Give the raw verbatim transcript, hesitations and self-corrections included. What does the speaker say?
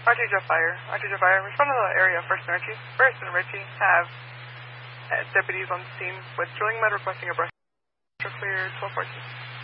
R T J Fire. R T J Fire. Respond to the area First and Ritchie. First and Ritchie have uh, deputies on scene with drilling mud requesting a brush clear twelve fourteen.